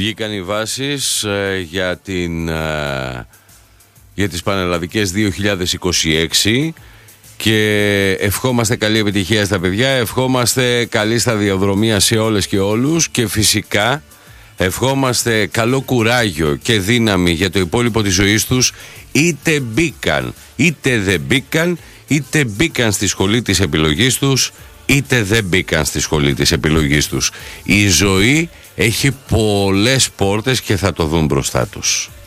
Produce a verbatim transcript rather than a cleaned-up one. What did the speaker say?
Βγήκαν οι βάσεις ε, για, την, ε, για τις Πανελλαδικές δύο χιλιάδες είκοσι έξι και ευχόμαστε καλή επιτυχία στα παιδιά, ευχόμαστε καλή σταδιοδρομία σε όλες και όλους και φυσικά ευχόμαστε καλό κουράγιο και δύναμη για το υπόλοιπο της ζωής τους, είτε μπήκαν είτε δεν μπήκαν, είτε μπήκαν στη σχολή της επιλογής τους είτε δεν μπήκαν στη σχολή της επιλογής τους. Η ζωή έχει πολλές πόρτες και θα το δουν μπροστά τους.